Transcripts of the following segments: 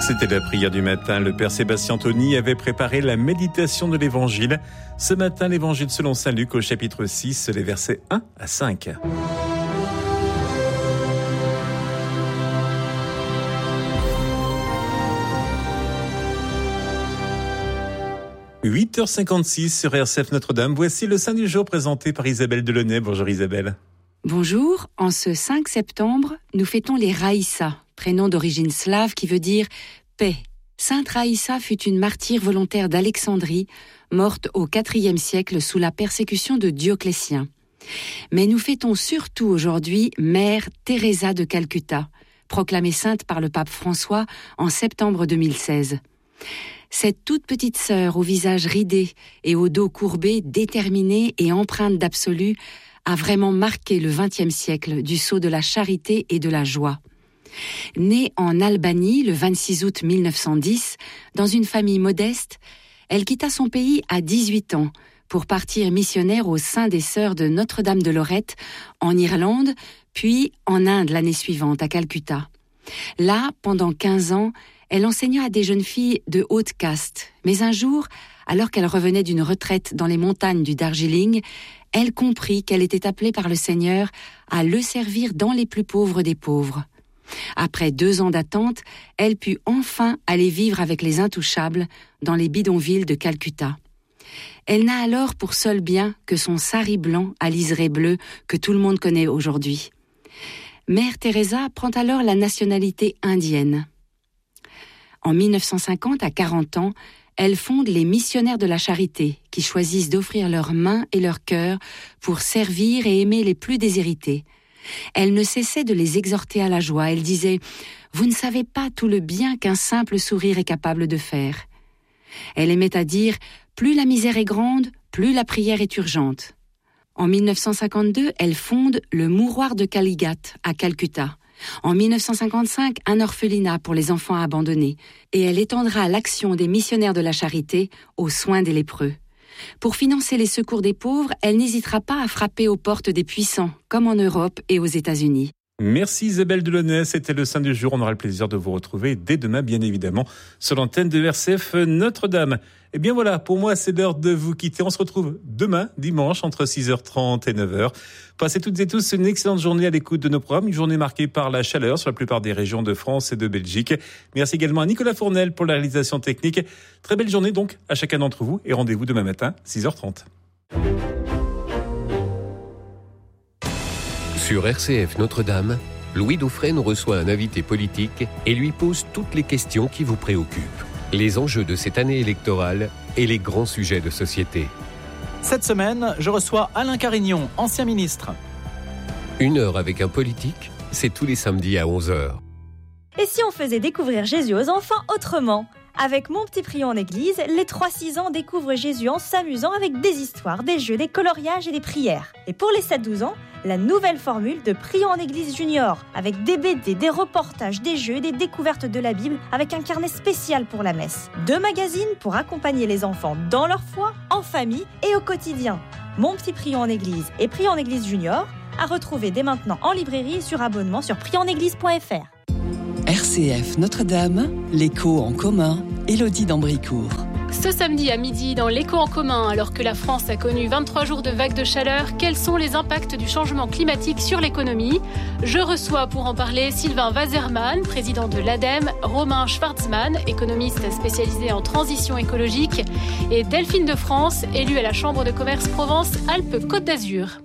C'était la prière du matin. Le Père Sébastien Anthony avait préparé la méditation de l'Évangile. Ce matin, l'Évangile selon saint Luc au chapitre 6, les versets 1 à 5. « 8h56 sur RCF Notre-Dame. Voici le Saint du jour présenté par Isabelle Delaunay. Bonjour Isabelle. Bonjour, en ce 5 septembre, nous fêtons les Raïssa, prénom d'origine slave qui veut dire « paix ». Sainte Raïssa fut une martyre volontaire d'Alexandrie, morte au IVe siècle sous la persécution de Dioclétien. Mais nous fêtons surtout aujourd'hui Mère Teresa de Calcutta, proclamée sainte par le pape François en septembre 2016. Cette toute petite sœur au visage ridé et au dos courbé, déterminée et empreinte d'absolu, a vraiment marqué le XXe siècle du sceau de la charité et de la joie. Née en Albanie le 26 août 1910, dans une famille modeste, elle quitta son pays à 18 ans pour partir missionnaire au sein des Sœurs de Notre-Dame de Lorette, en Irlande, puis en Inde l'année suivante, à Calcutta. Là, pendant 15 ans, elle enseigna à des jeunes filles de haute caste. Mais un jour, alors qu'elle revenait d'une retraite dans les montagnes du Darjeeling, elle comprit qu'elle était appelée par le Seigneur à le servir dans les plus pauvres des pauvres. Après 2 ans d'attente, elle put enfin aller vivre avec les intouchables dans les bidonvilles de Calcutta. Elle n'a alors pour seul bien que son sari blanc à liseré bleu que tout le monde connaît aujourd'hui. Mère Teresa prend alors la nationalité indienne. En 1950, à 40 ans, elle fonde les Missionnaires de la Charité, qui choisissent d'offrir leurs mains et leur cœur pour servir et aimer les plus déshérités. Elle ne cessait de les exhorter à la joie. Elle disait « Vous ne savez pas tout le bien qu'un simple sourire est capable de faire. » Elle aimait à dire « Plus la misère est grande, plus la prière est urgente. » En 1952, elle fonde le Mouroir de Kaligat à Calcutta. En 1955, un orphelinat pour les enfants abandonnés. Et elle étendra l'action des missionnaires de la charité aux soins des lépreux. Pour financer les secours des pauvres, elle n'hésitera pas à frapper aux portes des puissants, comme en Europe et aux États-Unis. Merci Isabelle Delaunay, c'était le Saint du jour. On aura le plaisir de vous retrouver dès demain, bien évidemment, sur l'antenne de RCF Notre-Dame. Et bien voilà, pour moi, c'est l'heure de vous quitter. On se retrouve demain, dimanche, entre 6h30 et 9h. Passez toutes et tous une excellente journée à l'écoute de nos programmes. Une journée marquée par la chaleur sur la plupart des régions de France et de Belgique. Merci également à Nicolas Fournel pour la réalisation technique. Très belle journée donc à chacun d'entre vous et rendez-vous demain matin, 6h30. Sur RCF Notre-Dame, Louis Dauphren reçoit un invité politique et lui pose toutes les questions qui vous préoccupent. Les enjeux de cette année électorale et les grands sujets de société. Cette semaine, je reçois Alain Carignon, ancien ministre. 1 heure avec un politique, c'est tous les samedis à 11h. Et si on faisait découvrir Jésus aux enfants autrement ? Avec Mon Petit Prion en Église, les 3-6 ans découvrent Jésus en s'amusant avec des histoires, des jeux, des coloriages et des prières. Et pour les 7-12 ans, la nouvelle formule de Prion en Église Junior, avec des BD, des reportages, des jeux et des découvertes de la Bible, avec un carnet spécial pour la messe. 2 magazines pour accompagner les enfants dans leur foi, en famille et au quotidien. Mon Petit Prion en Église et Prion en Église Junior, à retrouver dès maintenant en librairie et sur abonnement sur prionenéglise.fr. RCF Notre-Dame, l'écho en commun, Élodie d'Ambricourt. Ce samedi à midi, dans l'écho en commun, alors que la France a connu 23 jours de vagues de chaleur, quels sont les impacts du changement climatique sur l'économie ? Je reçois pour en parler Sylvain Wazerman, président de l'ADEME, Romain Schwarzmann, économiste spécialisé en transition écologique, et Delphine de France, élue à la Chambre de commerce Provence-Alpes-Côte d'Azur.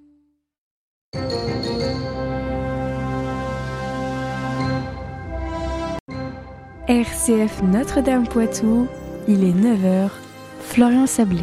RCF Notre-Dame Poitou, il est 9h, Florian Sablé.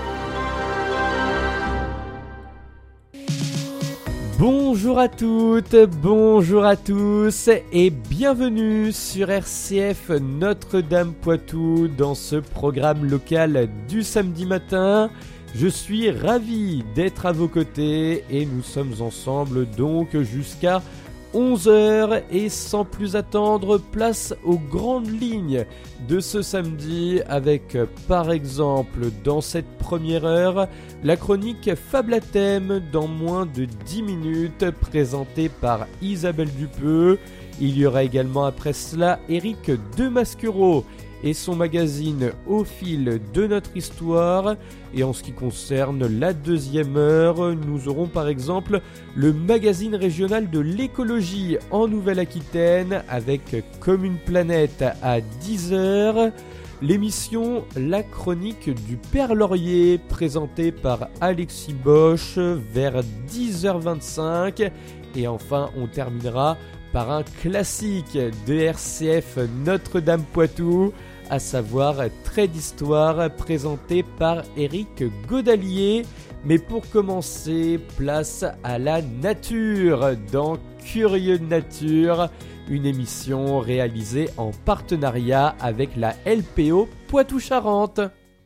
Bonjour à toutes, bonjour à tous et bienvenue sur RCF Notre-Dame Poitou dans ce programme local du samedi matin. Je suis ravi d'être à vos côtés et nous sommes ensemble donc jusqu'à 11h et sans plus attendre, place aux grandes lignes de ce samedi avec par exemple dans cette première heure la chronique Fable à thème dans moins de 10 minutes présentée par Isabelle Dupeux. Il y aura également après cela Éric Demasquereau et son magazine Au fil de notre histoire. Et en ce qui concerne la deuxième heure, nous aurons par exemple le magazine régional de l'écologie en Nouvelle-Aquitaine avec Comme une planète à 10h. L'émission La chronique du Père Laurier présentée par Alexis Bosch vers 10h25. Et enfin, on terminera par un classique de RCF Notre-Dame Poitou, à savoir Trait d'histoire présenté par Éric Godalier. Mais pour commencer, place à la nature dans Curieux de Nature, une émission réalisée en partenariat avec la LPO Poitou-Charentes.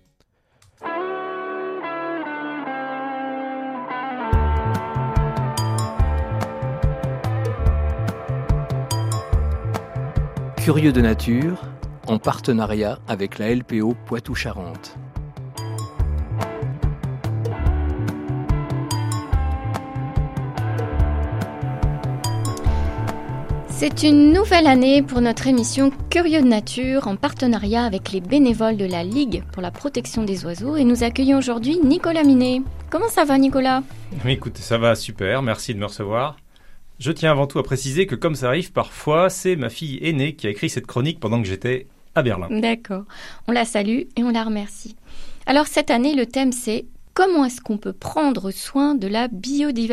Curieux de Nature, en partenariat avec la LPO Poitou-Charentes. C'est une nouvelle année pour notre émission Curieux de Nature en partenariat avec les bénévoles de la Ligue pour la protection des oiseaux et nous accueillons aujourd'hui Nicolas Minet. Comment ça va Nicolas ? Oui, écoute, ça va super, merci de me recevoir. Je tiens avant tout à préciser que comme ça arrive parfois, c'est ma fille aînée qui a écrit cette chronique pendant que j'étais à Berlin. D'accord, on la salue et on la remercie. Alors cette année, le thème c'est « Comment est-ce qu'on peut prendre soin de la biodiversité ?»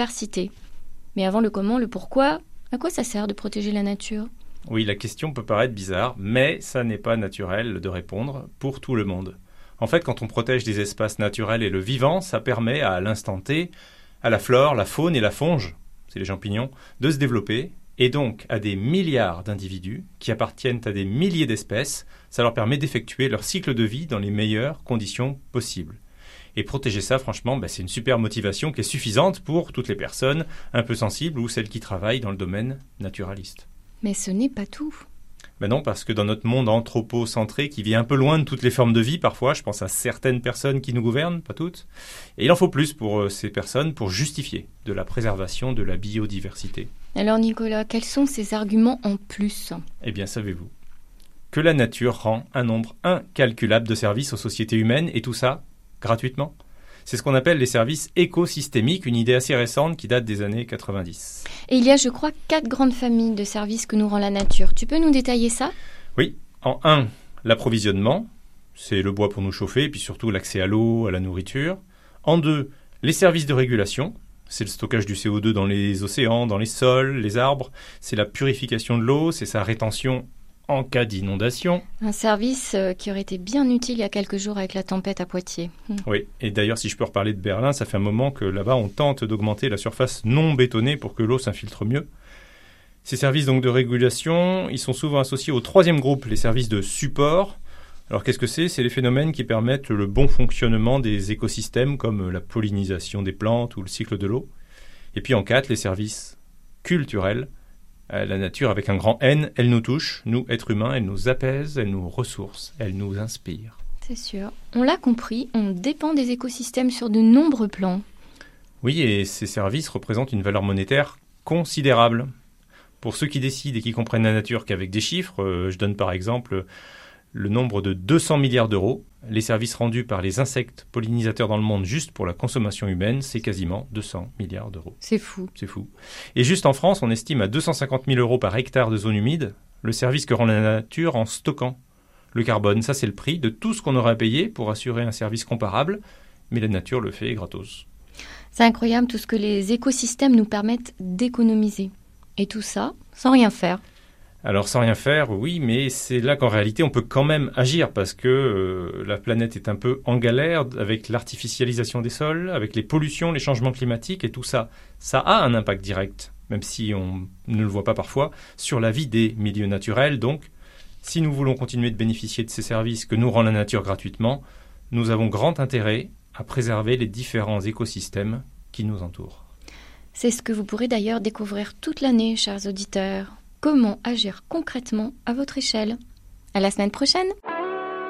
Mais avant le comment, le pourquoi, à quoi ça sert de protéger la nature ? Oui, la question peut paraître bizarre, mais ça n'est pas naturel de répondre pour tout le monde. En fait, quand on protège des espaces naturels et le vivant, ça permet à l'instant T, à la flore, la faune et la fonge, c'est les champignons, de se développer, et donc à des milliards d'individus qui appartiennent à des milliers d'espèces, ça leur permet d'effectuer leur cycle de vie dans les meilleures conditions possibles. Et protéger ça, franchement, c'est une super motivation qui est suffisante pour toutes les personnes un peu sensibles ou celles qui travaillent dans le domaine naturaliste. Mais ce n'est pas tout. Non, parce que dans notre monde anthropocentré qui vit un peu loin de toutes les formes de vie, parfois, je pense à certaines personnes qui nous gouvernent, pas toutes, et il en faut plus pour ces personnes pour justifier de la préservation de la biodiversité. Alors Nicolas, quels sont ces arguments en plus ? Eh bien, savez-vous que la nature rend un nombre incalculable de services aux sociétés humaines, et tout ça gratuitement ? C'est ce qu'on appelle les services écosystémiques, une idée assez récente qui date des années 90. Et il y a, je crois, 4 grandes familles de services que nous rend la nature. Tu peux nous détailler ça ? Oui. En 1, l'approvisionnement. C'est le bois pour nous chauffer, et puis surtout l'accès à l'eau, à la nourriture. En 2, les services de régulation. C'est le stockage du CO2 dans les océans, dans les sols, les arbres. C'est la purification de l'eau, c'est sa rétention en cas d'inondation. Un service qui aurait été bien utile il y a quelques jours avec la tempête à Poitiers. Oui, et d'ailleurs, si je peux reparler de Berlin, ça fait un moment que là-bas, on tente d'augmenter la surface non bétonnée pour que l'eau s'infiltre mieux. Ces services donc de régulation, ils sont souvent associés au 3e groupe, les services de support. Alors qu'est-ce que c'est ? C'est les phénomènes qui permettent le bon fonctionnement des écosystèmes comme la pollinisation des plantes ou le cycle de l'eau. Et puis en 4, les services culturels. La nature, avec un grand N, elle nous touche, nous, êtres humains, elle nous apaise, elle nous ressource, elle nous inspire. C'est sûr. On l'a compris, on dépend des écosystèmes sur de nombreux plans. Oui, et ces services représentent une valeur monétaire considérable. Pour ceux qui décident et qui comprennent la nature qu'avec des chiffres, je donne par exemple le nombre de 200 milliards d'euros. Les services rendus par les insectes pollinisateurs dans le monde juste pour la consommation humaine, c'est quasiment 200 milliards d'euros. C'est fou. C'est fou. Et juste en France, on estime à 250 000 euros par hectare de zone humide le service que rend la nature en stockant le carbone. Ça, c'est le prix de tout ce qu'on aurait à payer pour assurer un service comparable, mais la nature le fait gratos. C'est incroyable tout ce que les écosystèmes nous permettent d'économiser. Et tout ça sans rien faire. Alors sans rien faire, oui, mais c'est là qu'en réalité on peut quand même agir parce que la planète est un peu en galère avec l'artificialisation des sols, avec les pollutions, les changements climatiques et tout ça. Ça a un impact direct, même si on ne le voit pas parfois, sur la vie des milieux naturels. Donc, si nous voulons continuer de bénéficier de ces services que nous rend la nature gratuitement, nous avons grand intérêt à préserver les différents écosystèmes qui nous entourent. C'est ce que vous pourrez d'ailleurs découvrir toute l'année, chers auditeurs. Comment agir concrètement à votre échelle. À la semaine prochaine!